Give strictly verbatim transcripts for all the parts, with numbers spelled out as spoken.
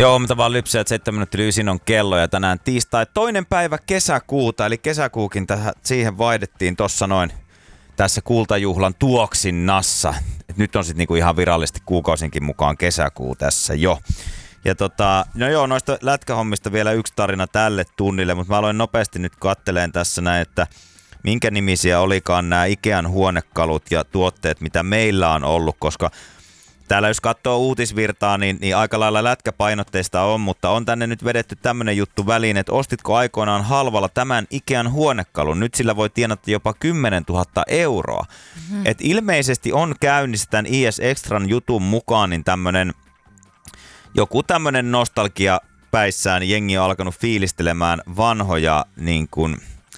Joo, mitä vaan lypsää, että seitsemän minuuttia ysin on kello ja tänään tiistai toinen päivä kesäkuuta, eli kesäkuukin tähän, siihen vaihdettiin tuossa noin tässä kultajuhlan tuoksinnassa. Et nyt on sitten niinku ihan virallisesti kuukausinkin mukaan kesäkuu tässä jo. Ja tota, no joo, noista lätkähommista vielä yksi tarina tälle tunnille, mutta mä aloin nopeasti nyt katteleen tässä näin, että minkä nimisiä olikaan nämä Ikean huonekalut ja tuotteet, mitä meillä on ollut, koska täällä jos katsoo uutisvirtaa, niin, niin aika lailla lätkäpainotteista on, mutta on tänne nyt vedetty tämmöinen juttu väliin, että ostitko aikoinaan halvalla tämän Ikean huonekalun? Nyt sillä voi tienata jopa kymmenen tuhatta euroa. Mm-hmm. Et ilmeisesti on käynnissä tämän I S Extran jutun mukaan niin tämmöinen joku tämmöinen nostalgia päissään. Jengi on alkanut fiilistelemään vanhoja niin kuin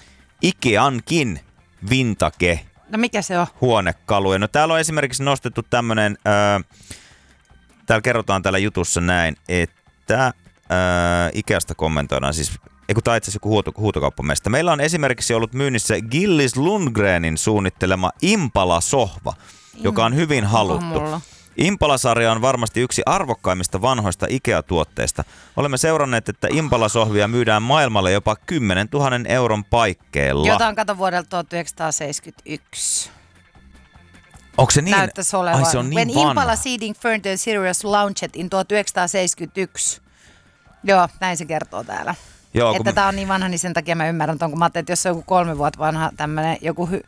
Ikeankin vintage. No mikä se on? Huonekaluja. No täällä on esimerkiksi nostettu tämmönen, öö, täällä kerrotaan täällä jutussa näin, että öö, Ikeasta kommentoidaan siis, eiku tää itse asiassa joku huuto, huutokauppamesta. Meillä on esimerkiksi ollut myynnissä Gillis Lundgrenin suunnittelema Impala-sohva, joka on hyvin haluttu. Impala-sarja on varmasti yksi arvokkaimmista vanhoista Ikea-tuotteista. Olemme seuranneet, että Impala-sohvia myydään maailmalle jopa kymmenen tuhatta euron paikkeilla. Jotain kato vuodelta tuhatyhdeksänsataaseitsemänkymmentäyksi. Onko se niin? Näyttäisi olevan. Ai se on niin When vanha. Impala Seeding Furniture Series launched in tuhatyhdeksänsataaseitsemänkymmentäyksi. Joo, näin se kertoo täällä. Joo, että kun tää on niin vanha, niin sen takia mä ymmärrän ton, kun mä ajattelin, että jos se on joku kolme vuotta vanha tämmönen joku, hy...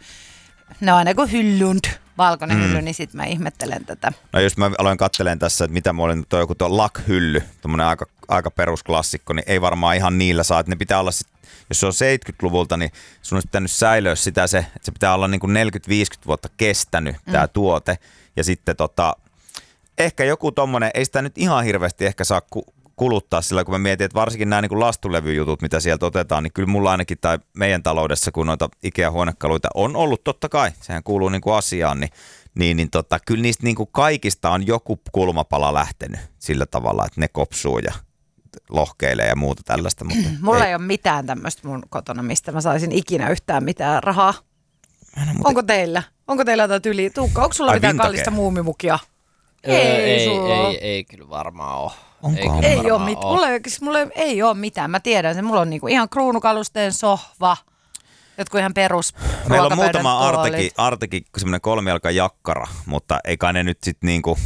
no aina joku hyllund. Valkoinen mm. hylly, niin sit mä ihmettelen tätä. No jos mä aloin katselemaan tässä, että mitä mä olin, toi joku tuo Lack-hylly, tommonen aika, aika perusklassikko, niin ei varmaan ihan niillä saa. Että ne pitää olla sit, jos se on seitsemänkymmentäluvulta, niin sun olisi pitänyt säilöä sitä se, että se pitää olla niin kuin neljäkymmentä viisikymmentä vuotta kestänyt mm. tää tuote. Ja sitten tota, ehkä joku tommonen, ei sitä nyt ihan hirveästi ehkä saa ku, kuluttaa sillä, kun mä mietin, että varsinkin nämä niin lastulevyjutut, mitä sieltä otetaan, niin kyllä mulla ainakin tai meidän taloudessa, kun noita Ikea-huonekaluita on ollut totta kai, sehän kuuluu niin kuin asiaan, niin, niin, niin tota, kyllä niistä niin kuin kaikista on joku kulmapala lähtenyt sillä tavalla, että ne kopsuu ja lohkeilee ja muuta tällaista. Mutta mulla ei. ei ole mitään tämmöistä mun kotona, mistä mä saisin ikinä yhtään mitään rahaa. Muuten... Onko teillä? Onko teillä jotain tyliä? Tuukka, onko sulla Ai, mitään vintage. Kallista muumimukia? Öö, ei, ei, ei, ei kyllä varmaan ole. Onko ei, ei ole mit, mulla, mulla ei ole mitään, mä tiedän sen. Mulla on niinku ihan kruunukalusteen sohva, jotkut ihan perus meillä on muutama Arteki, Arteki semmoinen kolmijalka jakkara, mutta ei kai ne nyt sit niinku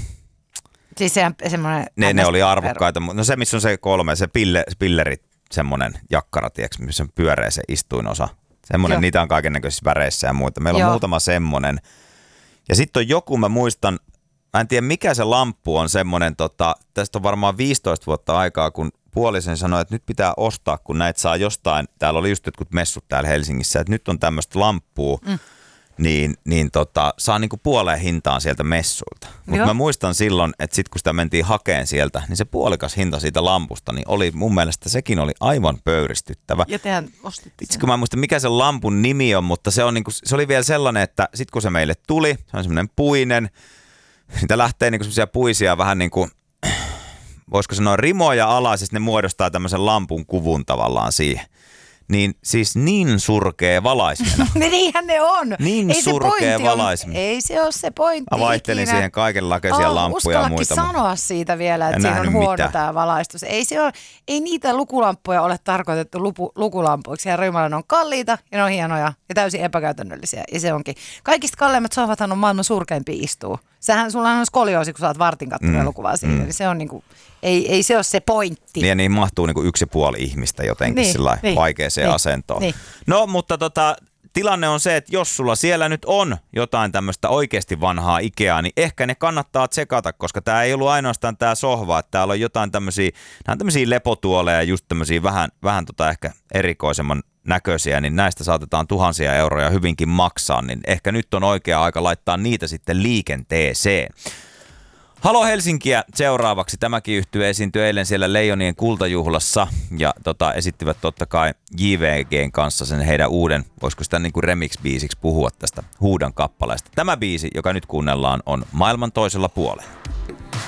siis sehän semmoinen ne, ne oli arvokkaita, no se missä on se kolme, se pille, pilleri semmoinen jakkara, tiiäks, missä on pyöreä se istuinosa. Semmoinen, Joo. niitä on kaikennäköisissä väreissä ja muuta. Meillä on Joo. muutama semmoinen. Ja sitten on joku, mä muistan, mä en tiedä mikä se lamppu on semmoinen, tota, tästä on varmaan viisitoista vuotta aikaa, kun puolisen sanoi, että nyt pitää ostaa, kun näitä saa jostain, täällä oli just jotkut messut täällä Helsingissä, että nyt on tämmöistä lamppua, mm. niin, niin tota, saa niinku puoleen hintaan sieltä messuilta. Mutta mä muistan silloin, että sit kun sitä mentiin hakeen sieltä, niin se puolikas hinta siitä lampusta, niin oli mun mielestä sekin oli aivan pöyristyttävä. Ja tehän ostitte Itse kun mä en muista mikä se lampun nimi on, mutta se, on niinku, se oli vielä sellainen, että sit kun se meille tuli, se on semmoinen puinen, niitä lähtee niinku semmoisia puisia vähän niin kuin, voisiko sanoa rimoja alas, ja ne muodostaa tämmöisen lampun kuvun tavallaan siihen. Niin siis niin surkea valaismena. Niinhän ne on. Niin ei surkea valaismena. Ei se ole se pointti. Mä vaihtelin ikinä siihen kaikenlaisia oh, lamppuja ja muita. Sanoa siitä vielä, että siinä on huono tämä valaistus. Ei, se ole, ei niitä lukulamppuja ole tarkoitettu lupu, lukulampuiksi. Ja ryhmällä ne on kalliita ja ne on hienoja ja täysin epäkäytännöllisiä. Ja se onkin. Kaikista kalleimmat sohvathan on maailman surkeimpia istua. Sähän, sulla on skolioosi, kun sä oot vartin kattonut mm, elokuvaa siitä. Mm. Niin se on niinku, ei, ei se ole se pointti. Niin ja niihin mahtuu niinku yksi ja puoli ihmistä jotenkin niin, sillä niin, vaikeaseen niin, asentoon. Niin. No mutta tota, tilanne on se, että jos sulla siellä nyt on jotain tämmöistä oikeasti vanhaa Ikeaa, niin ehkä ne kannattaa tsekata, koska tää ei ollut ainoastaan tää sohva, että täällä on jotain tämmöisiä, nämä on tämmöisiä lepotuoleja, just tämmöisiä vähän, vähän tota ehkä erikoisemman näköisiä, niin näistä saatetaan tuhansia euroja hyvinkin maksaa, niin ehkä nyt on oikea aika laittaa niitä sitten liikenteeseen. Halo Helsinkiä seuraavaksi. Tämäkin yhtye esiintyi eilen siellä Leijonien kultajuhlassa ja tota, esittivät totta kai J V G:n kanssa sen heidän uuden, voisiko sitä niin kuin remix-biisiksi puhua tästä Huudan kappaleesta. Tämä biisi, joka nyt kuunnellaan, on Maailman toisella puolella.